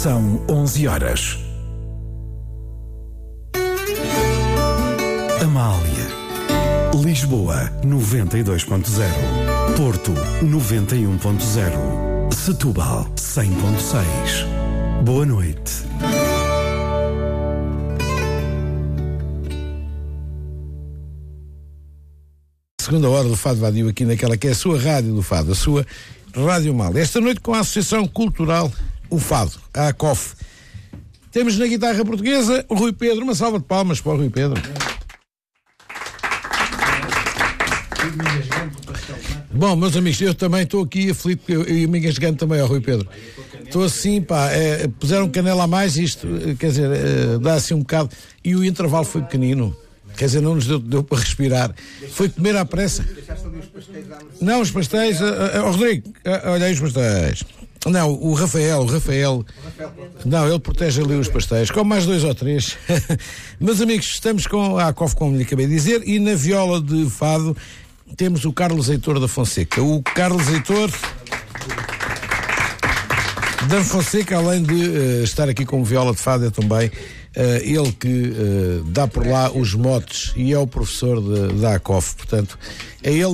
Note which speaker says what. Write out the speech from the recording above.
Speaker 1: São 11 horas. Amália. Lisboa 92.0. Porto 91.0. Setúbal 100.6. Boa noite.
Speaker 2: Segunda hora do Fado Vadio, aqui naquela que é a sua rádio do Fado, a sua Rádio Amália. Esta noite com a Associação Cultural O Fado, a ACOF. Temos na guitarra portuguesa o Rui Pedro. Uma salva de palmas para o Rui Pedro. Bom, meus amigos, eu também estou aqui aflito, eu me engasgando também ao Rui Pedro. Estou assim, pá, puseram canela a mais, isto, quer dizer, dá assim um bocado, e o intervalo foi pequenino. Quer dizer, não nos deu para respirar. Foi comer à pressa. Não, os pastéis. Rodrigo, olha aí os pastéis. Não, o Rafael. Não, ele protege ali os pastéis. Com mais 2 ou 3. Meus amigos, estamos com a ACOF, como lhe acabei de dizer, e na viola de fado temos o Carlos Heitor da Fonseca. O Carlos Heitor da Fonseca, além de estar aqui como viola de fado, é também ele que dá por lá os motes e é o professor da ACOF. Portanto, é ele